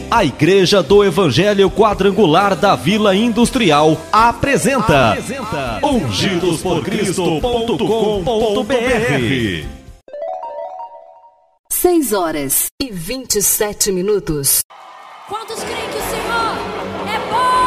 A Igreja do Evangelho Quadrangular da Vila Industrial apresenta ungidosporcristo.com.br. 6h27. Quantos creem que o Senhor é bom?